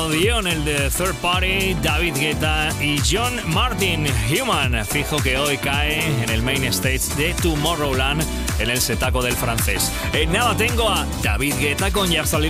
Dion, el de Third Party, David Guetta y John Martin, Human. Fijo que hoy cae en el main stage de Tomorrowland en el setaco del francés. Nada, tengo a David Guetta con Yarzali